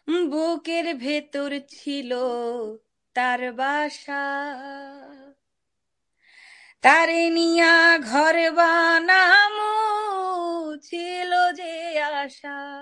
বুকের ভেতর ছিল তার বাসা, তারে নিয়া ঘর বানামু ছিল যে আশা।